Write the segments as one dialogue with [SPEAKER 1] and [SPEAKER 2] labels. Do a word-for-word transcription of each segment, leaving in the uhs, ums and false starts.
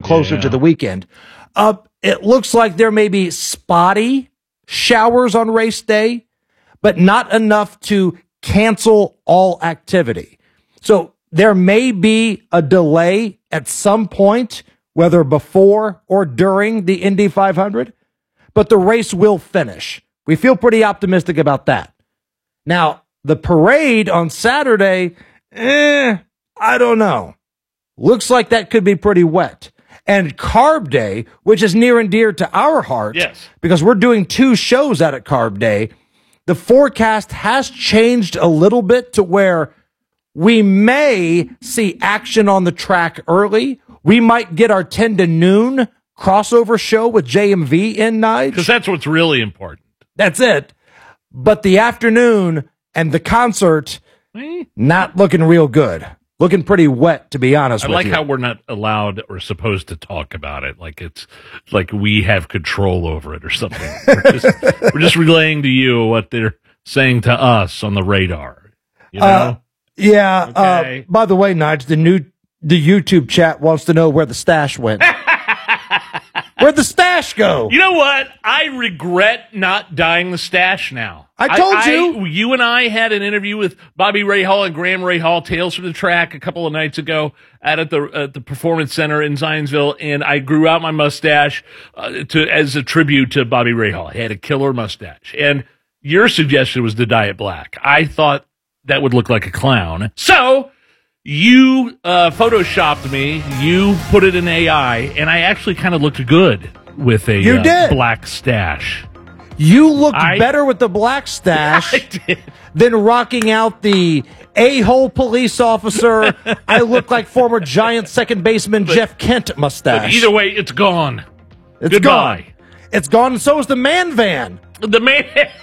[SPEAKER 1] closer
[SPEAKER 2] yeah.
[SPEAKER 1] to the weekend. Uh, it looks like there may be spotty showers on race day, but not enough to cancel all activity. So there may be a delay at some point, whether before or during the Indy five hundred, but the race will finish. We feel pretty optimistic about that. Now, the parade on Saturday, eh, I don't know. Looks like that could be pretty wet. And Carb Day, which is near and dear to our heart,
[SPEAKER 2] yes.
[SPEAKER 1] because we're doing two shows out at Carb Day, the forecast has changed a little bit to where we may see action on the track early. We might get our ten to noon crossover show with J M V in, Nige.
[SPEAKER 2] Because that's what's really important.
[SPEAKER 1] That's it. But the afternoon and the concert,
[SPEAKER 2] eh?
[SPEAKER 1] not looking real good. Looking pretty wet, to be honest
[SPEAKER 2] I
[SPEAKER 1] with
[SPEAKER 2] like
[SPEAKER 1] you.
[SPEAKER 2] how we're not allowed or supposed to talk about it. Like it's like we have control over it or something. We're just, we're just relaying to you what they're saying to us on the radar. You know?
[SPEAKER 1] Uh, yeah.
[SPEAKER 2] Okay.
[SPEAKER 1] Uh, by the way, Nige, the new the YouTube chat wants to know where the stash went. Where'd the stash go?
[SPEAKER 2] You know what? I regret not dyeing the stash now.
[SPEAKER 1] I told
[SPEAKER 2] I,
[SPEAKER 1] you.
[SPEAKER 2] I, you and I had an interview with Bobby Ray Hall and Graham Ray Hall, Tales from the Track, a couple of nights ago out at the at the Performance Center in Zionsville, and I grew out my mustache uh, to as a tribute to Bobby Ray Hall. He had a killer mustache, and your suggestion was to dye it black. I thought that would look like a clown, so you uh, photoshopped me. You put it in A I, and I actually kind of looked good with a
[SPEAKER 1] You
[SPEAKER 2] uh,
[SPEAKER 1] did.
[SPEAKER 2] black stash.
[SPEAKER 1] You looked
[SPEAKER 2] I-
[SPEAKER 1] better with the black stash
[SPEAKER 2] I did.
[SPEAKER 1] than rocking out the a-hole police officer. I look like former Giant second baseman Jeff Kent mustache.
[SPEAKER 2] But either way, it's gone.
[SPEAKER 1] It's
[SPEAKER 2] Goodbye.
[SPEAKER 1] gone. It's gone, and so is the man van.
[SPEAKER 2] The man.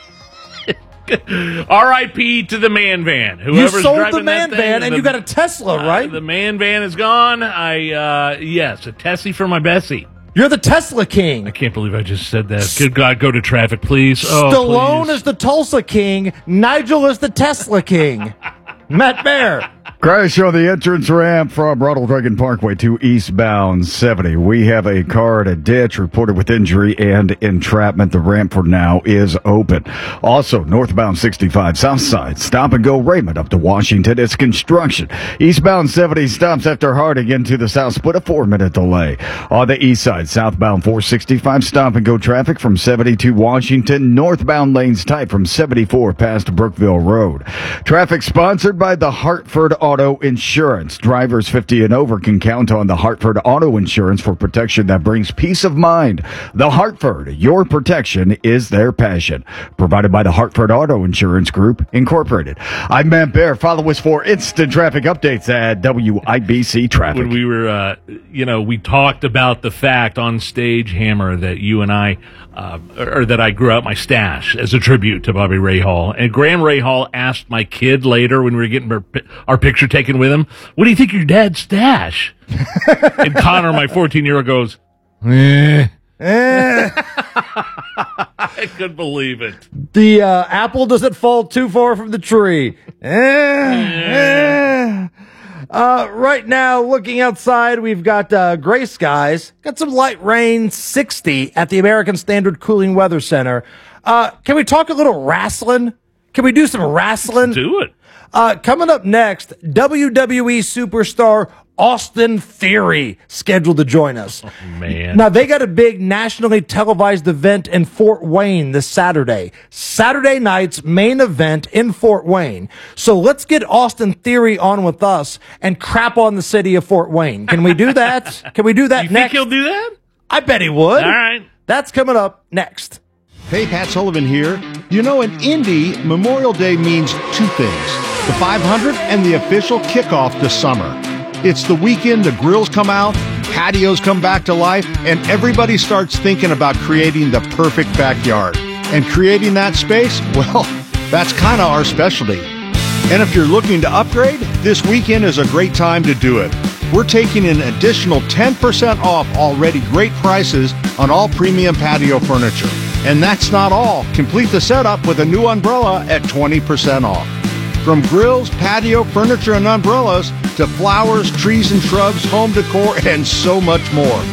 [SPEAKER 2] R I P to the man van. Whoever's
[SPEAKER 1] You sold
[SPEAKER 2] driving
[SPEAKER 1] the man
[SPEAKER 2] that thing,
[SPEAKER 1] van, and
[SPEAKER 2] the-
[SPEAKER 1] you got a Tesla,
[SPEAKER 2] uh,
[SPEAKER 1] right?
[SPEAKER 2] the man van is gone. I uh, yes, a Tessie for my Bessie.
[SPEAKER 1] You're the Tesla king.
[SPEAKER 2] I can't believe I just said that. Good God, go to traffic, please. Oh,
[SPEAKER 1] Stallone
[SPEAKER 2] please.
[SPEAKER 1] is the Tulsa king. Nigel is the Tesla king. Matt Bear.
[SPEAKER 3] Crash on the entrance ramp from Ronald Reagan Parkway to eastbound seventy. We have a car in a ditch reported with injury and entrapment. The ramp for now is open. Also, northbound sixty-five south side, stop and go Raymond up to Washington. It's construction. Eastbound seventy stops after Harding into the south split, a four minute delay. On the east side, southbound four sixty-five stop and go traffic from seventy to Washington. Northbound lanes tight from seventy-four past Brookville Road. Traffic sponsored by the Hartford Auto Insurance. Drivers fifty and over can count on the Hartford Auto Insurance for protection that brings peace of mind. The Hartford, your protection is their passion. Provided by the Hartford Auto Insurance Group, Incorporated. I'm Matt Bear. Follow us for instant traffic updates at W I B C Traffic.
[SPEAKER 2] When we were, uh, you know, we talked about the fact on stage, Hammer, that you and I, uh, or that I grew out my stash as a tribute to Bobby Ray Hall. And Graham Ray Hall asked my kid later when we were getting our, our picture taken with him, "What do you think of your dad's stash?" And Connor, my fourteen-year-old, goes, eh.
[SPEAKER 1] Eh.
[SPEAKER 2] I couldn't believe it.
[SPEAKER 1] The uh, apple doesn't fall too far from the tree. Eh, eh. Uh, right now, looking outside, we've got uh, gray skies. Got some light rain, sixty at the American Standard Cooling Weather Center. Uh, can we talk a little wrestling? Can we do some wrestling?
[SPEAKER 2] Do it.
[SPEAKER 1] Uh, coming up next, W W E superstar Austin Theory scheduled to join us.
[SPEAKER 2] Oh, man.
[SPEAKER 1] Now, they got a big nationally televised event in Fort Wayne this Saturday. Saturday night's main event in Fort Wayne. So let's get Austin Theory on with us and crap on the city of Fort Wayne. Can we do that? Can we do that
[SPEAKER 2] You
[SPEAKER 1] next?
[SPEAKER 2] think he'll do that?
[SPEAKER 1] I bet he would.
[SPEAKER 2] All right.
[SPEAKER 1] That's coming up next.
[SPEAKER 4] Hey, Pat Sullivan here. You know, in Indy, Memorial Day means two things. The five hundred and the official kickoff to summer. It's the weekend the grills come out, patios come back to life, and everybody starts thinking about creating the perfect backyard. And creating that space, well, that's kind of our specialty. And if you're looking to upgrade, this weekend is a great time to do it. We're taking an additional ten percent off already great prices on all premium patio furniture. And that's not all. Complete the setup with a new umbrella at twenty percent off. From grills, patio, furniture, and umbrellas to flowers, trees and shrubs, home decor, and so much more.